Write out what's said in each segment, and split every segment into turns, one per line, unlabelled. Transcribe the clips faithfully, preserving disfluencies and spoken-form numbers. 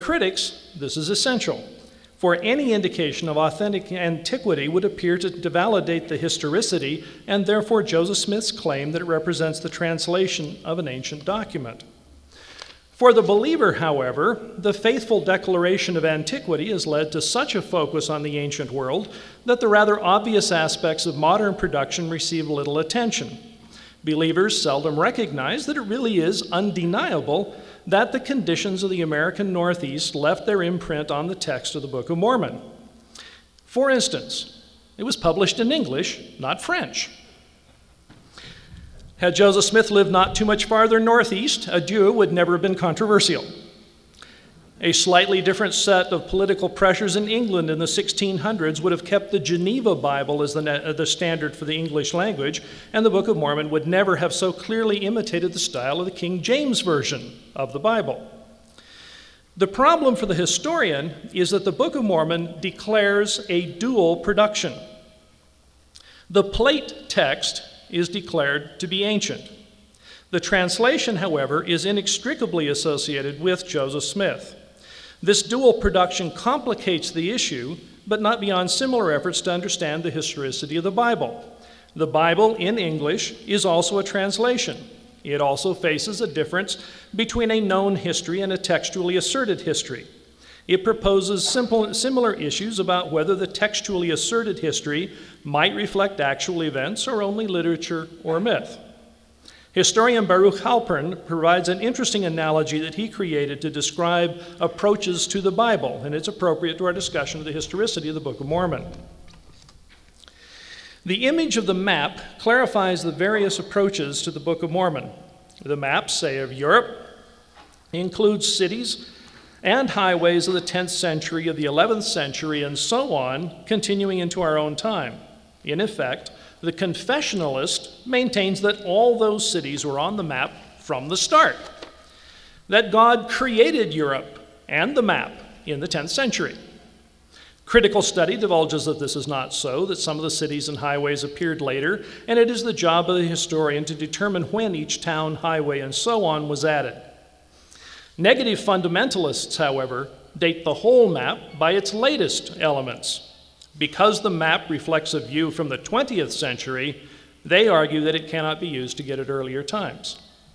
critics, this is essential, for any indication of authentic antiquity would appear to, to validate the historicity and therefore Joseph Smith's claim that it represents the translation of an ancient document. For the believer, however, the faithful declaration of antiquity has led to such a focus on the ancient world that the rather obvious aspects of modern production receive little attention. Believers seldom recognize that it really is undeniable that the conditions of the American Northeast left their imprint on the text of the Book of Mormon. For instance, it was published in English, not French. Had Joseph Smith lived not too much farther northeast, adieu would never have been controversial. A slightly different set of political pressures in England in the sixteen hundreds would have kept the Geneva Bible as the, the standard for the English language, and the Book of Mormon would never have so clearly imitated the style of the King James Version of the Bible. The problem for the historian is that the Book of Mormon declares a dual production. The plate text is declared to be ancient. The translation, however, is inextricably associated with Joseph Smith. This dual production complicates the issue, but not beyond similar efforts to understand the historicity of the Bible. The Bible in English is also a translation. It also faces a difference between a known history and a textually asserted history. It proposes simple, similar issues about whether the textually asserted history might reflect actual events or only literature or myth. Historian Baruch Halpern provides an interesting analogy that he created to describe approaches to the Bible, and it's appropriate to our discussion of the historicity of the Book of Mormon. The image of the map clarifies the various approaches to the Book of Mormon. The maps, say, of Europe includes cities and highways of the tenth century, of the eleventh century, and so on, continuing into our own time. In effect, the confessionalist maintains that all those cities were on the map from the start, that God created Europe and the map in the tenth century. Critical study divulges that this is not so, that some of the cities and highways appeared later, and it is the job of the historian to determine when each town, highway, and so on was added. Negative fundamentalists, however, date the whole map by its latest elements. Because the map reflects a view from the twentieth century, they argue that it cannot be used to get at earlier times.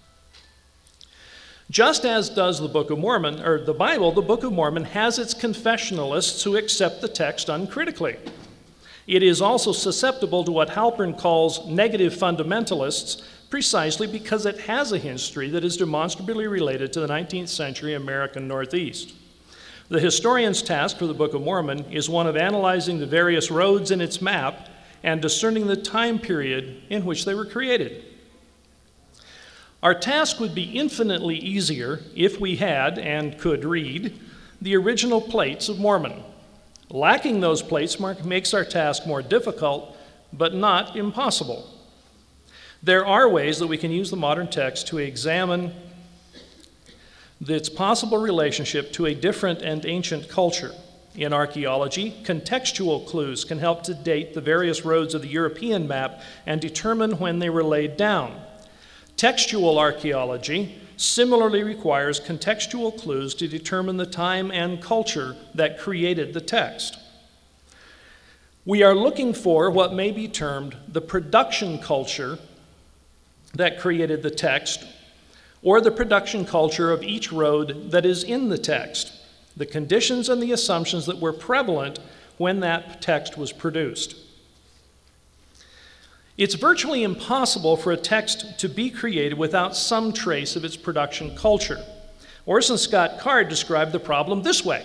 Just as does the Book of Mormon, or the Bible, the Book of Mormon has its confessionalists who accept the text uncritically. It is also susceptible to what Halpern calls negative fundamentalists, precisely because it has a history that is demonstrably related to the nineteenth century American Northeast. The historian's task for the Book of Mormon is one of analyzing the various roads in its map and discerning the time period in which they were created. Our task would be infinitely easier if we had and could read the original plates of Mormon. Lacking those plates makes our task more difficult, but not impossible. There are ways that we can use the modern text to examine its possible relationship to a different and ancient culture. In archaeology, contextual clues can help to date the various roads of the European map and determine when they were laid down. Textual archaeology similarly requires contextual clues to determine the time and culture that created the text. We are looking for what may be termed the production culture that created the text, or the production culture of each road that is in the text, the conditions and the assumptions that were prevalent when that text was produced. It's virtually impossible for a text to be created without some trace of its production culture. Orson Scott Card described the problem this way: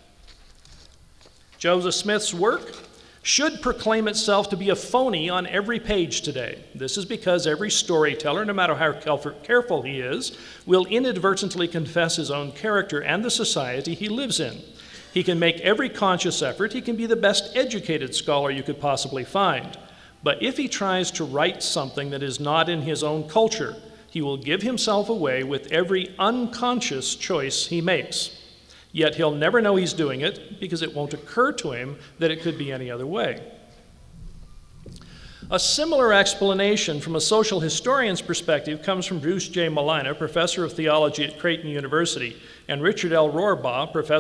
Joseph Smith's work should proclaim itself to be a phony on every page today. This is because every storyteller, no matter how careful he is, will inadvertently confess his own character and the society he lives in. He can make every conscious effort. He can be the best educated scholar you could possibly find. But if he tries to write something that is not in his own culture, he will give himself away with every unconscious choice he makes. Yet he'll never know he's doing it because it won't occur to him that it could be any other way. A similar explanation from a social historian's perspective comes from Bruce J. Malina, professor of theology at Creighton University, and Richard L. Rohrbaugh, professor